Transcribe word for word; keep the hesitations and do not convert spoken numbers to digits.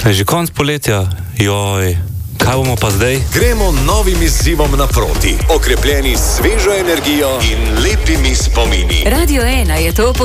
Je že konc poletja, joj, kaj bomo pa zdaj? Gremo novim izzivom naproti, okrepljeni s svežo energijo in lepimi spomini. Radio ena je to